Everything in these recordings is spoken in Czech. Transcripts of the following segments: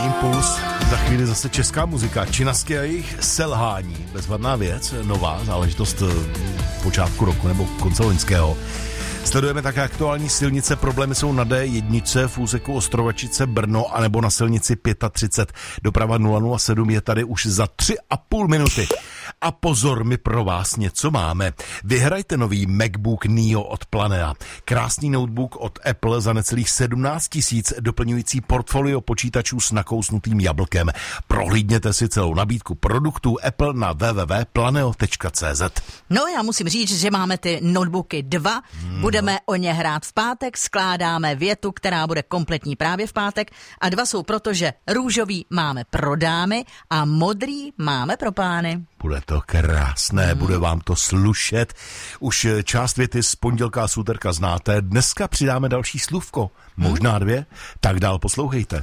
Impuls. Za chvíli zase česká muzika. Činasky a jejich selhání. Bezvadná věc, nová záležitost počátku roku nebo konce loňského. Sledujeme také aktuální silnice. Problémy jsou na D1 v úseku Ostrovačice Brno anebo na silnici 35. Doprava 007 je tady už za 3,5 minuty. A pozor, my pro vás něco máme. Vyhrajte nový MacBook Neo od Planea. Krásný notebook od Apple za necelých 17 000, doplňující portfolio počítačů s nakousnutým jablkem. Prohlídněte si celou nabídku produktů Apple na www.planeo.cz. No, já musím říct, že máme ty notebooky 2. Budeme o ně hrát v pátek, skládáme větu, která bude kompletní právě v pátek. A 2 jsou proto, že růžový máme pro dámy a modrý máme pro pány. Bude to krásné, bude vám to slušet. Už část věty z pondělka a z úterka znáte. Dneska přidáme další slůvko, možná 2, tak dál poslouchejte.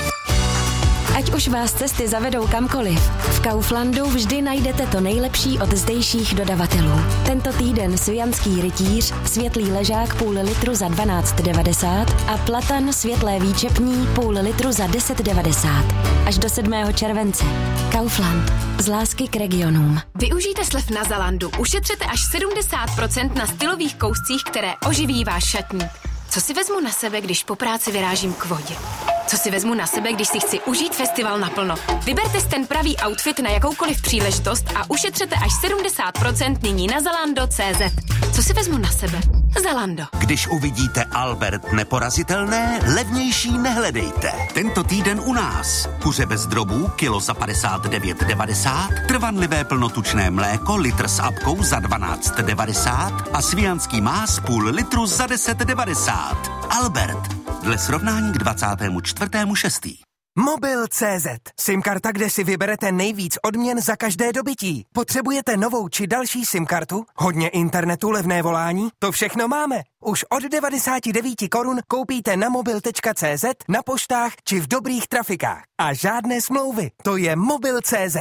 Ať už vás cesty zavedou kamkoliv, v Kauflandu vždy najdete to nejlepší od zdejších dodavatelů. Tento týden Svijanský rytíř, světlý ležák půl litru za 12,90 a platan světlé výčepní půl litru za 10,90. Až do 7. července. Kaufland. Z lásky k regionům. Využijte slev na Zalandu. Ušetřete až 70% na stylových kouscích, které oživí váš šatník. Co si vezmu na sebe, když po práci vyrážím k vodě? Co si vezmu na sebe, když si chci užít festival naplno? Vyberte si ten pravý outfit na jakoukoliv příležitost a ušetřete až 70% nyní na Zalando.cz. Co si vezmu na sebe? Zalando. Když uvidíte Albert neporazitelné, levnější nehledejte. Tento týden u nás. Kuře bez drobů, kilo za 59,90, trvanlivé plnotučné mléko, litr s apkou za 12,90 a svijanský más půl litru za 10,90. Albert. Dle srovnání k 24.6. Mobil.cz. SIM-karta, kde si vyberete nejvíc odměn za každé dobytí. Potřebujete novou či další SIM-kartu? Hodně internetu, levné volání? To všechno máme. Už od 99 korun koupíte na mobil.cz, na poštách či v dobrých trafikách. A žádné smlouvy. To je Mobil.cz.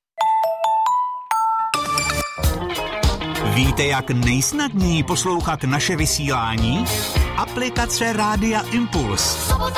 Víte, jak nejsnadněji poslouchat naše vysílání? Aplikace Rádia Impuls.